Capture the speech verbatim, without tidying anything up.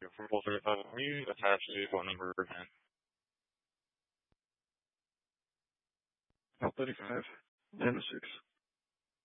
from full certified. Will you attach the phone number again? L thirty-five, ten oh six.